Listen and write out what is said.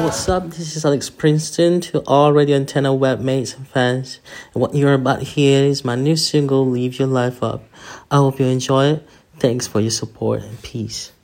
what's up? This is Alex Princeton to all Radio Antenna webmates and fans. And what you're about to hear is my new single, Leave Your Life Up. I hope you enjoy it. Thanks for your support and peace.